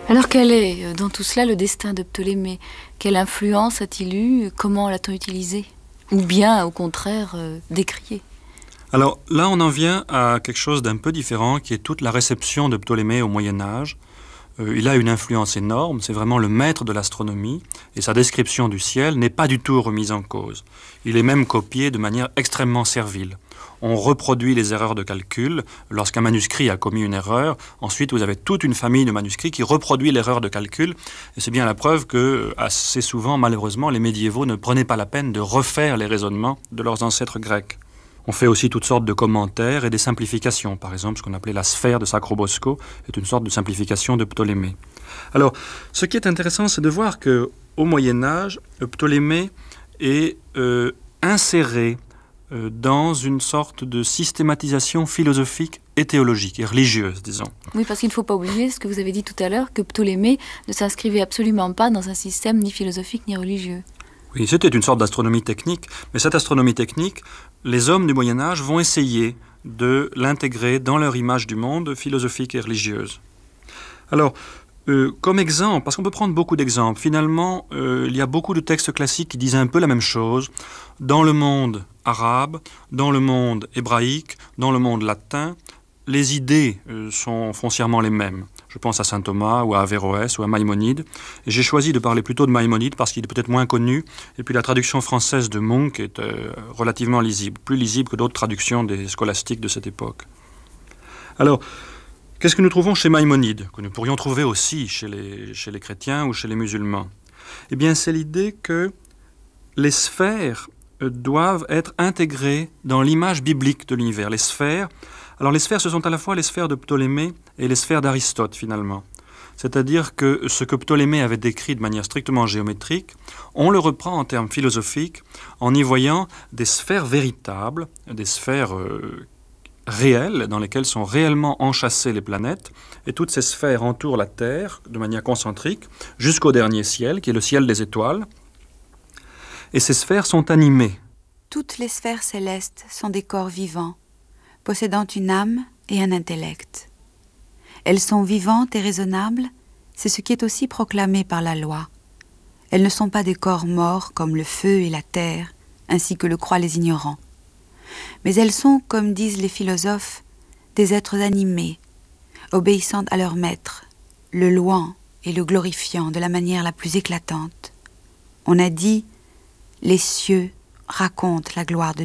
Alors quel est, dans tout cela, le destin de Ptolémée? Quelle influence a-t-il eu? Comment l'a-t-on utilisé? Ou bien, au contraire, décrié? Alors là, on en vient à quelque chose d'un peu différent, qui est toute la réception de Ptolémée au Moyen-Âge. Il a une influence énorme, c'est vraiment le maître de l'astronomie, et sa description du ciel n'est pas du tout remise en cause. Il est même copié de manière extrêmement servile. On reproduit les erreurs de calcul. Lorsqu'un manuscrit a commis une erreur, ensuite vous avez toute une famille de manuscrits qui reproduit l'erreur de calcul, et c'est bien la preuve que, assez souvent, malheureusement, les médiévaux ne prenaient pas la peine de refaire les raisonnements de leurs ancêtres grecs. On fait aussi toutes sortes de commentaires et des simplifications. Par exemple, ce qu'on appelait la sphère de Sacrobosco est une sorte de simplification de Ptolémée. Alors, ce qui est intéressant, c'est de voir qu'au Moyen-Âge, Ptolémée est inséré dans une sorte de systématisation philosophique et théologique, et religieuse, disons. Oui, parce qu'il ne faut pas oublier ce que vous avez dit tout à l'heure, que Ptolémée ne s'inscrivait absolument pas dans un système ni philosophique ni religieux. Oui, c'était une sorte d'astronomie technique, mais cette astronomie technique, les hommes du Moyen-Âge vont essayer de l'intégrer dans leur image du monde philosophique et religieuse. Alors, comme exemple, parce qu'on peut prendre beaucoup d'exemples, finalement, il y a beaucoup de textes classiques qui disent un peu la même chose. Dans le monde arabe, dans le monde hébraïque, dans le monde latin, les idées sont foncièrement les mêmes. Je pense à saint Thomas ou à Averroès ou à Maïmonide. Et j'ai choisi de parler plutôt de Maïmonide parce qu'il est peut-être moins connu. Et puis la traduction française de Munk est relativement lisible, plus lisible que d'autres traductions des scolastiques de cette époque. Alors, qu'est-ce que nous trouvons chez Maïmonide, que nous pourrions trouver aussi chez les chrétiens ou chez les musulmans? Eh bien, c'est l'idée que les sphères doivent être intégrées dans l'image biblique de l'univers. Les sphères, alors les sphères, ce sont à la fois les sphères de Ptolémée et les sphères d'Aristote, finalement. C'est-à-dire que ce que Ptolémée avait décrit de manière strictement géométrique, on le reprend en termes philosophiques en y voyant des sphères véritables, des sphères réelles, dans lesquelles sont réellement enchâssées les planètes, et toutes ces sphères entourent la Terre de manière concentrique, jusqu'au dernier ciel, qui est le ciel des étoiles, et ces sphères sont animées. Toutes les sphères célestes sont des corps vivants, possédant une âme et un intellect. Elles sont vivantes et raisonnables, c'est ce qui est aussi proclamé par la loi. Elles ne sont pas des corps morts comme le feu et la terre, ainsi que le croient les ignorants. Mais elles sont, comme disent les philosophes, des êtres animés, obéissant à leur maître, le louant et le glorifiant de la manière la plus éclatante. On a dit « les cieux racontent la gloire de Dieu ».